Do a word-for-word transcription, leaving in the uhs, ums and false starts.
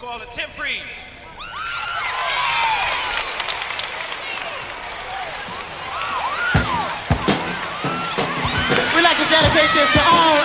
called a Tempree. We'd like to dedicate this to all